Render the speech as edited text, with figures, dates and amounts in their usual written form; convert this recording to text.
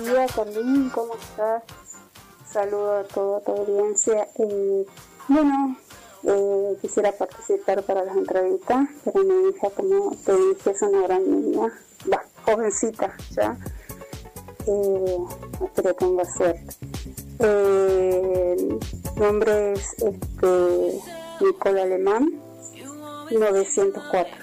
Hola Carlín, ¿cómo estás? Saludo a toda tu audiencia. Quisiera participar para las entrevistas, pero mi hija, como te dije, es una gran niña, jovencita ya. Espero que tenga suerte. Nombre es Nicole Alemán, 904.